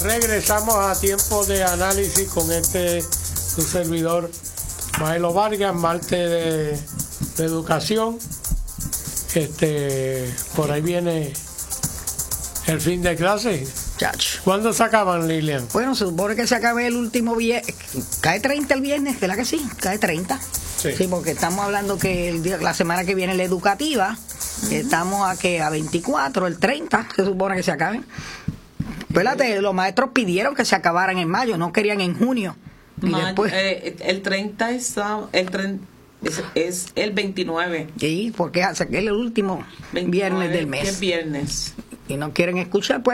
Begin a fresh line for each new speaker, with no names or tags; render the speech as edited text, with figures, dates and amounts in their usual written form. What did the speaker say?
Regresamos a Tiempo de Análisis con su servidor Maelo Vargas, martes de educación. Por ahí viene el fin de clase.
Chacho.
¿Cuándo se acaban, Lilian?
Bueno, se supone que se acabe el último viernes. Cae 30 el viernes, ¿verdad que sí? Cae 30. Sí, porque estamos hablando que la semana que viene la educativa, estamos a 24, el 30 se supone que se acaben. Espérate, los maestros pidieron que se acabaran en mayo, no querían en junio. Y después,
el 30 es el 29.
Sí, porque es el último viernes del mes.
¿Qué viernes?
Y no quieren escuchar, pues.